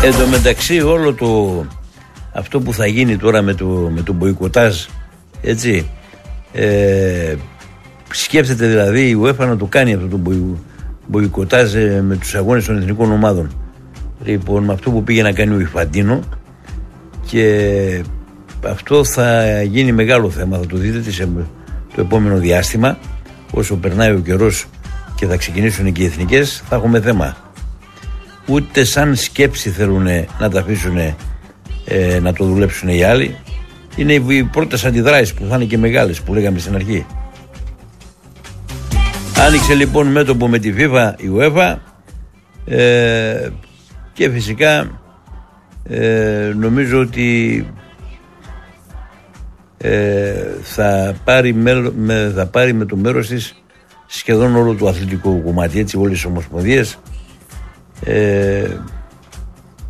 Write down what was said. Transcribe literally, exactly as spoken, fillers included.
Εν τω μεταξύ όλο το αυτό που θα γίνει τώρα με το, με το μποϊκοτάζ, έτσι, ε, σκέφτεται δηλαδή η UEFA να το κάνει αυτό το μποϊκοτάζ με τους αγώνες των εθνικών ομάδων. Λοιπόν, με αυτό που πήγε να κάνει ο Ιφαντίνο, και αυτό θα γίνει μεγάλο θέμα, θα το δείτε σε το επόμενο διάστημα, όσο περνάει ο καιρός και θα ξεκινήσουν και οι εθνικές, θα έχουμε θέμα. Ούτε σαν σκέψη θέλουν να τα αφήσουν ε, να το δουλέψουν οι άλλοι. Είναι οι πρώτες αντιδράσεις που θα είναι και μεγάλες, που λέγαμε στην αρχή. Άνοιξε λοιπόν μέτωπο με τη FIFA η UEFA, ε, και φυσικά ε, νομίζω ότι ε, θα, πάρει με, με, θα πάρει με το μέρος της σχεδόν όλο το αθλητικό κομμάτι, έτσι, όλες τις ομοσπονδίες. Ε,